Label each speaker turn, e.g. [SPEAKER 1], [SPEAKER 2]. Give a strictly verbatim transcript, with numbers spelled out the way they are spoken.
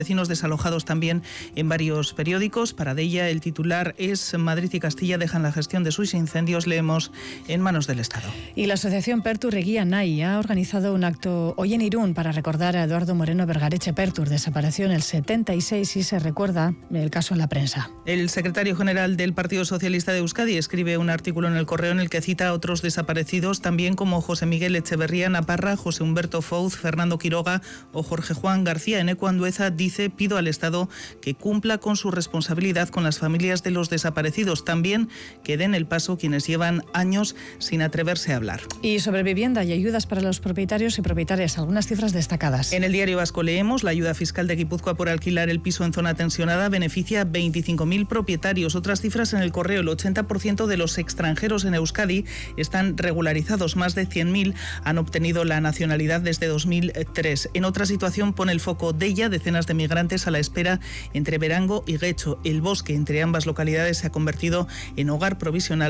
[SPEAKER 1] Vecinos desalojados también en varios periódicos. Para Deia, el titular es Madrid y Castilla dejan la gestión de sus incendios. Leemos en manos del Estado.
[SPEAKER 2] Y la asociación Pertur Eguía Nahi ha organizado un acto hoy en Irún para recordar a Eduardo Moreno Bergareche Pertur. Desapareció en el setenta y seis y se recuerda el caso en la prensa.
[SPEAKER 1] El secretario general del Partido Socialista de Euskadi escribe un artículo en El Correo en el que cita a otros desaparecidos, también como José Miguel Echeverría Naparra, José Humberto Fouz, Fernando Quiroga o Jorge Juan García. Eneco Andueza dice: pido al Estado que cumpla con su responsabilidad con las familias de los desaparecidos. También que den el paso quienes llevan años sin atreverse a hablar.
[SPEAKER 2] Y sobre vivienda y ayudas para los propietarios y propietarias, algunas cifras destacadas.
[SPEAKER 1] En el Diario Vasco leemos: la ayuda fiscal de Guipúzcoa por alquilar el piso en zona tensionada beneficia a veinticinco mil propietarios. Otras cifras en El Correo: el ochenta por ciento de los extranjeros en Euskadi están regularizados. Más de cien mil han obtenido la nacionalidad desde dos mil tres. En otra situación pone el foco Deia: decenas de migrantes a la espera entre Berango y Guecho. El Bosque entre ambas localidades se ha convertido en hogar provisional